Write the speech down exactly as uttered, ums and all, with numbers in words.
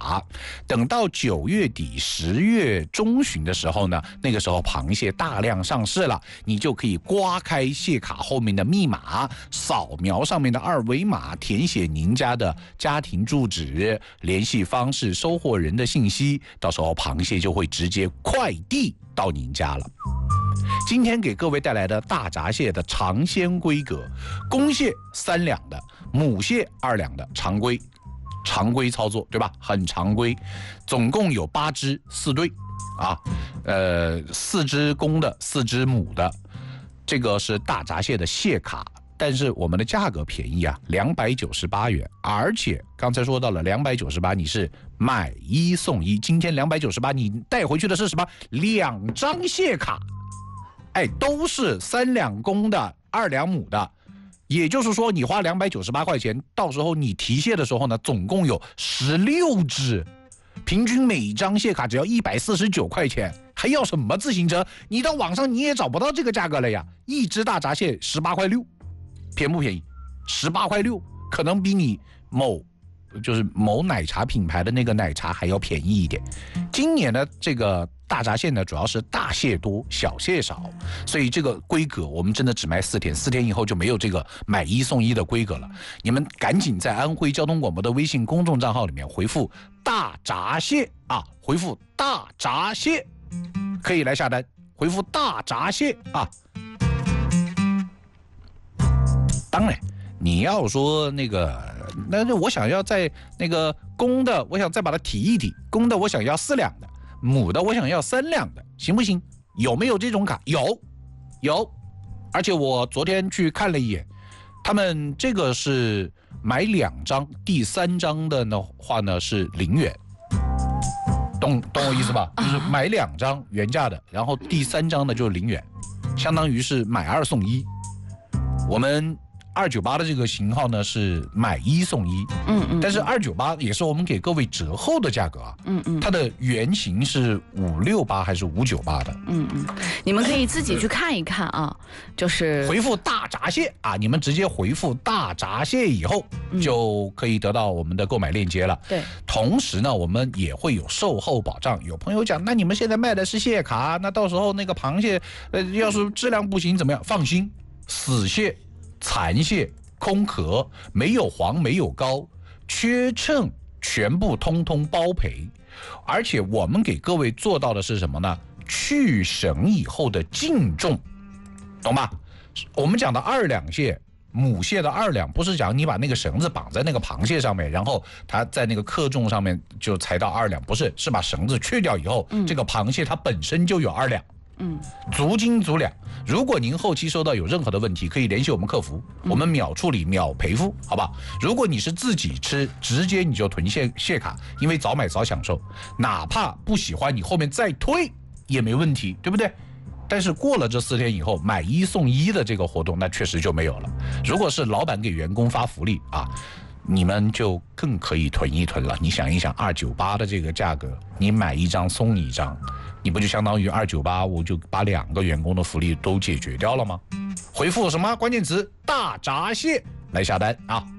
卡。等到九月底、十月中旬的时候呢，那个时候螃蟹大量上市了，你就可以刮开蟹卡后面的密码，扫描上面的二维码，填写您家的家庭住址、联系方式、收货人的信息，到时候螃蟹就会直接快递到您家了。今天给各位带来的大闸蟹的尝鲜规格，公蟹三两的，母蟹二两的，常规常规操作，对吧？很常规，总共有八只，四对啊，呃，四只公的，四只母的，这个是大闸蟹的蟹卡。但是我们的价格便宜啊，两百九十八元，而且刚才说到了两百九十八，你是买一送一。今天两百九十八，你带回去的是什么？两张蟹卡，哎，都是三两公的，二两母的。也就是说，你花两百九十八块钱，到时候你提蟹的时候呢，总共有十六只，平均每张蟹卡只要一百四十九块钱，还要什么自行车？你到网上你也找不到这个价格了呀！一只大闸蟹十八块六。便不便宜？十八块六，可能比你某就是某奶茶品牌的那个奶茶还要便宜一点。今年的这个大闸蟹呢，主要是大蟹多，小蟹少，所以这个规格我们真的只卖四天，四天以后就没有这个买一送一的规格了。你们赶紧在安徽交通广播的微信公众账号里面回复大闸蟹啊，回复大闸蟹可以来下单，回复大闸蟹啊。当然，你要说那个，那我想要在那个公的，我想再把它提一提，公的我想要四两的，母的我想要三两的，行不行？有没有这种卡？有，有，而且我昨天去看了一眼，他们这个是买两张，第三张的呢话呢是零元，懂懂我意思吧？就是买两张原价的，然后第三张呢就是零元，相当于是买二送一。我们二九八的这个型号呢是买一送一，嗯嗯，但是二九八也是我们给各位折后的价格啊，嗯嗯，它的原型是五六八还是五九八的， 嗯嗯，你们可以自己去看一看啊，就是回复大闸蟹啊，你们直接回复大闸蟹以后，就可以得到我们的购买链接了。 对， 同时呢，我们也会有售后保障。有朋友讲，那你们现在卖的是蟹卡，那到时候那个螃蟹，呃，要是质量不行怎么样？放心，死蟹。残蟹、空壳、没有黄、没有膏、缺称，全部通通包赔。而且我们给各位做到的是什么呢？去绳以后的净重，懂吧？我们讲的二两蟹，母蟹的二两，不是讲你把那个绳子绑在那个螃蟹上面，然后它在那个克重上面就才到二两，不是，是把绳子去掉以后，嗯、这个螃蟹它本身就有二两。嗯，足斤足两。如果您后期收到有任何的问题，可以联系我们客服，我们秒处理秒赔付，好吧？如果你是自己吃，直接你就囤蟹蟹卡，因为早买早享受，哪怕不喜欢你后面再退也没问题，对不对？但是过了这四天以后，买一送一的这个活动，那确实就没有了。如果是老板给员工发福利啊，你们就更可以囤一囤了。你想一想，二九八的这个价格，你买一张送一张。你不就相当于二九八，我就把两个员工的福利都解决掉了吗？回复什么关键词大闸蟹来下单啊！